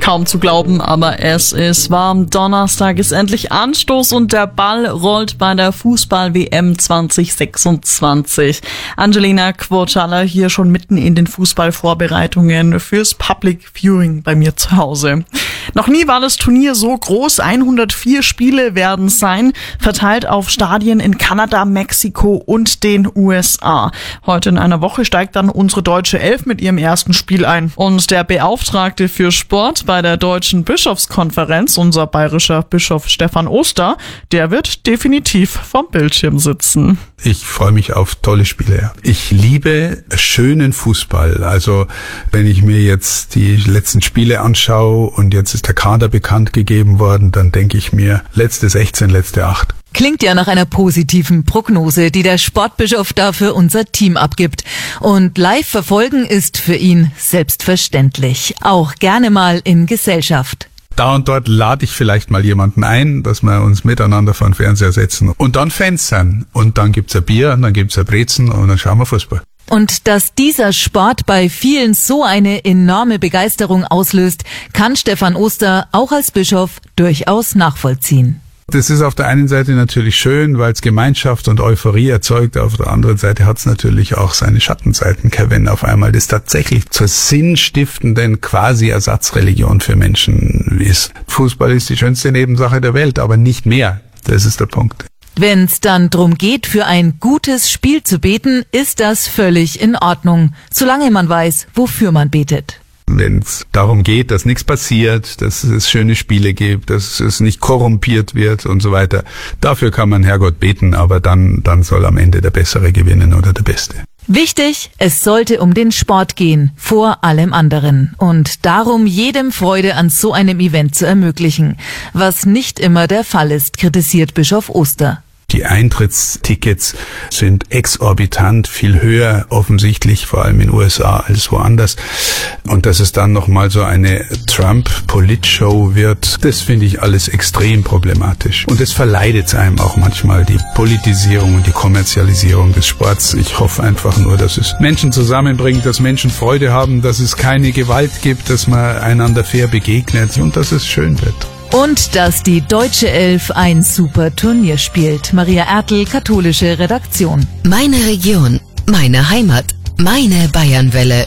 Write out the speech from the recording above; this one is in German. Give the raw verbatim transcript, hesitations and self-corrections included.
Kaum zu glauben, aber es ist warm. Donnerstag ist endlich Anstoß und der Ball rollt bei der Fußball-W M zwanzig sechsundzwanzig. Angelina Quocala hier schon mitten in den Fußballvorbereitungen fürs Public Viewing bei mir zu Hause. Noch nie war das Turnier so groß. hundertvier Spiele werden es sein, verteilt auf Stadien in Kanada, Mexiko und den U S A. Heute in einer Woche steigt dann unsere deutsche Elf mit ihrem ersten Spiel ein. Und der Beauftragte für Sport bei der Deutschen Bischofskonferenz, unser bayerischer Bischof Stefan Oster, der wird definitiv vom Bildschirm sitzen. Ich freue mich auf tolle Spiele. Ich liebe schönen Fußball. Also wenn ich mir jetzt die letzten Spiele anschaue und jetzt ist der Kader bekannt gegeben worden, dann denke ich mir, letzte sechzehn, letzte acht. Klingt ja nach einer positiven Prognose, die der Sportbischof da für unser Team abgibt. Und live verfolgen ist für ihn selbstverständlich. Auch gerne mal in Gesellschaft. Da und dort lade ich vielleicht mal jemanden ein, dass wir uns miteinander vor den Fernseher setzen und dann Fans sein. Und dann gibt's ein Bier, und dann gibt's ein Brezen und dann schauen wir Fußball. Und dass dieser Sport bei vielen so eine enorme Begeisterung auslöst, kann Stefan Oster auch als Bischof durchaus nachvollziehen. Das ist auf der einen Seite natürlich schön, weil es Gemeinschaft und Euphorie erzeugt. Auf der anderen Seite hat es natürlich auch seine Schattenseiten, wenn auf einmal das tatsächlich zur sinnstiftenden quasi Ersatzreligion für Menschen ist. Fußball ist die schönste Nebensache der Welt, aber nicht mehr. Das ist der Punkt. Wenn es dann drum geht, für ein gutes Spiel zu beten, ist das völlig in Ordnung, solange man weiß, wofür man betet. Wenn es darum geht, dass nichts passiert, dass es schöne Spiele gibt, dass es nicht korrumpiert wird und so weiter, dafür kann man Herrgott beten, aber dann, dann soll am Ende der Bessere gewinnen oder der Beste. Wichtig, es sollte um den Sport gehen, vor allem anderen. Und darum jedem Freude an so einem Event zu ermöglichen. Was nicht immer der Fall ist, kritisiert Bischof Oster. Die Eintrittstickets sind exorbitant, viel höher offensichtlich, vor allem in den U S A als woanders. Und dass es dann nochmal so eine Trump-Politshow wird, das finde ich alles extrem problematisch. Und es verleidet einem auch manchmal die Politisierung und die Kommerzialisierung des Sports. Ich hoffe einfach nur, dass es Menschen zusammenbringt, dass Menschen Freude haben, dass es keine Gewalt gibt, dass man einander fair begegnet und dass es schön wird. Und dass die deutsche Elf ein super Turnier spielt. Maria Ertl, katholische Redaktion. Meine Region, meine Heimat, meine Bayernwelle.